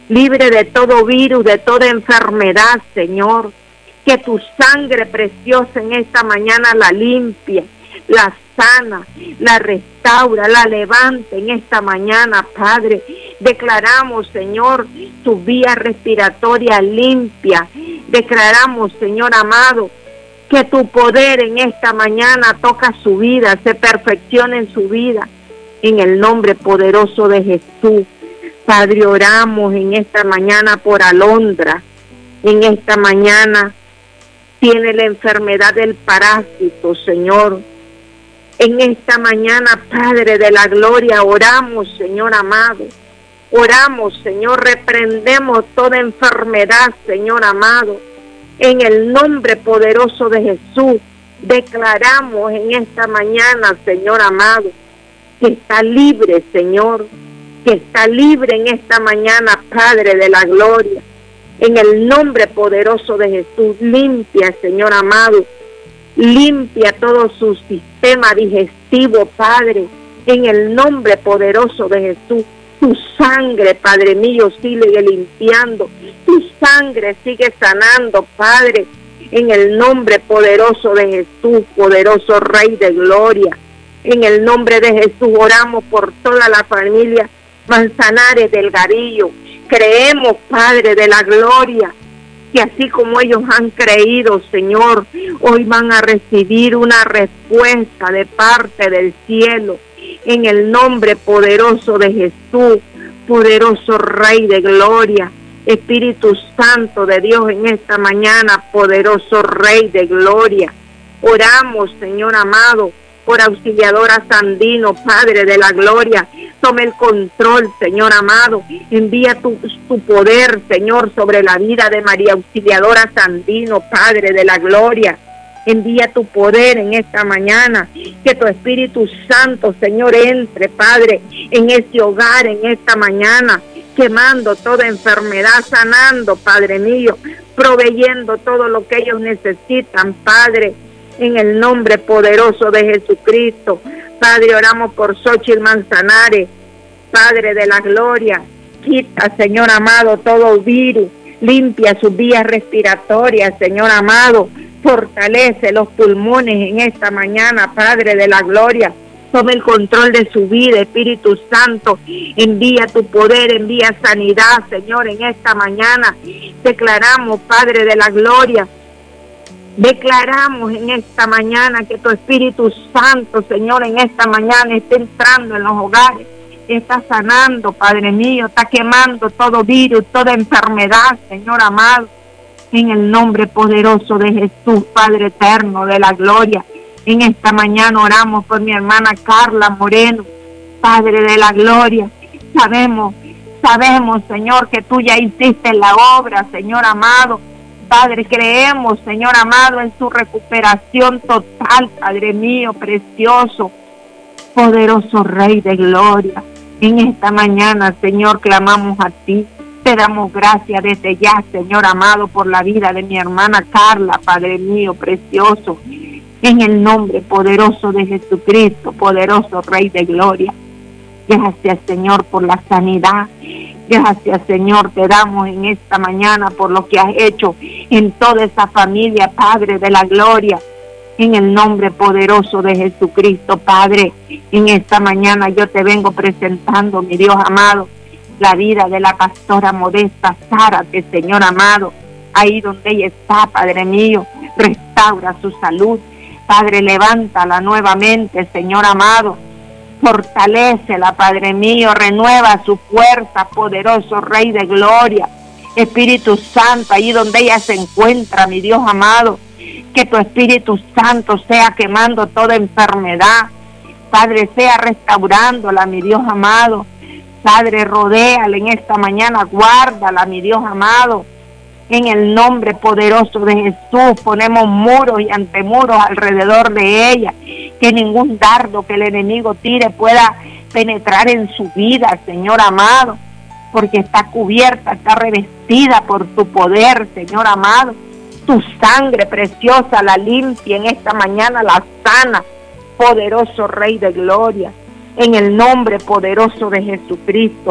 libre de todo virus, de toda enfermedad, Señor. Que tu sangre preciosa en esta mañana la limpia, la sana, la restaura, la levanta en esta mañana, Padre. Declaramos, Señor, tu vía respiratoria limpia. Declaramos, Señor amado, que tu poder en esta mañana toca su vida, se perfecciona en su vida, en el nombre poderoso de Jesús. Padre, oramos en esta mañana por Alondra. En esta mañana tiene la enfermedad del parásito, Señor. En esta mañana, Padre de la gloria, oramos, Señor amado. Oramos, Señor, reprendemos toda enfermedad, Señor amado. En el nombre poderoso de Jesús, declaramos en esta mañana, Señor amado, que está libre, Señor, que está libre en esta mañana, Padre de la gloria. En el nombre poderoso de Jesús, limpia, Señor amado, limpia todo su sistema digestivo, Padre, en el nombre poderoso de Jesús. Tu sangre, Padre mío, sigue limpiando, tu sangre sigue sanando, Padre, en el nombre poderoso de Jesús, poderoso Rey de gloria. En el nombre de Jesús oramos por toda la familia Manzanares del Garillo. Creemos, Padre de la gloria, que así como ellos han creído, Señor, hoy van a recibir una respuesta de parte del cielo. En el nombre poderoso de Jesús, poderoso Rey de gloria, Espíritu Santo de Dios en esta mañana, poderoso Rey de gloria. Oramos, Señor amado, por Auxiliadora Sandino, Padre de la gloria. Tome el control, Señor amado. Envía tu poder, Señor, sobre la vida de María Auxiliadora Sandino, Padre de la gloria. Envía tu poder en esta mañana, que tu Espíritu Santo, Señor, entre, Padre, en ese hogar, en esta mañana, quemando toda enfermedad, sanando, Padre mío, proveyendo todo lo que ellos necesitan, Padre, en el nombre poderoso de Jesucristo. Padre, oramos por Xochitl Manzanares, Padre de la gloria, quita, Señor amado, todo virus, limpia sus vías respiratorias, Señor amado, fortalece los pulmones en esta mañana, Padre de la gloria. Tome el control de su vida, Espíritu Santo. Envía tu poder, envía sanidad, Señor, en esta mañana. Declaramos, Padre de la gloria, declaramos en esta mañana que tu Espíritu Santo, Señor, en esta mañana está entrando en los hogares, está sanando, Padre mío, está quemando todo virus, toda enfermedad, Señor amado. En el nombre poderoso de Jesús, Padre eterno de la gloria. En esta mañana oramos por mi hermana Carla Moreno, Padre de la gloria. Sabemos, Señor, que tú ya hiciste la obra, Señor amado. Padre, creemos, Señor amado, en su recuperación total, Padre mío, precioso, poderoso Rey de gloria. En esta mañana, Señor, clamamos a ti. Te damos gracias desde ya, Señor amado, por la vida de mi hermana Carla, Padre mío, precioso. En el nombre poderoso de Jesucristo, poderoso Rey de gloria. Gracias, Señor, por la sanidad. Gracias, Señor, te damos en esta mañana por lo que has hecho en toda esa familia, Padre de la gloria. En el nombre poderoso de Jesucristo, Padre, en esta mañana yo te vengo presentando, mi Dios amado, la vida de la pastora Modesta Zárate, Señor amado, ahí donde ella está, Padre mío, restaura su salud, Padre, levántala nuevamente, Señor amado, fortalécela, Padre mío, renueva su fuerza, poderoso Rey de gloria, Espíritu Santo, ahí donde ella se encuentra, mi Dios amado, que tu Espíritu Santo sea quemando toda enfermedad, Padre, sea restaurándola, mi Dios amado, Padre, rodéala en esta mañana, guárdala, mi Dios amado. En el nombre poderoso de Jesús, ponemos muros y antemuros alrededor de ella. Que ningún dardo que el enemigo tire pueda penetrar en su vida, Señor amado. Porque está cubierta, está revestida por tu poder, Señor amado. Tu sangre preciosa la limpia en esta mañana, la sana. Poderoso Rey de gloria. En el nombre poderoso de Jesucristo.